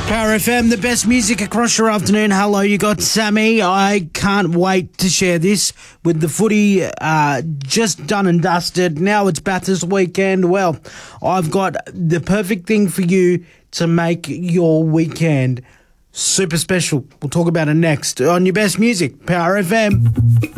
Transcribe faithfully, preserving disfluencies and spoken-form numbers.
Power F M, the best music across your afternoon. Hello, you got Sammy. I can't wait to share this with the footy uh, just done and dusted. Now it's Bathurst weekend. Well, I've got the perfect thing for you to make your weekend super special. We'll talk about it next on your best music, Power F M.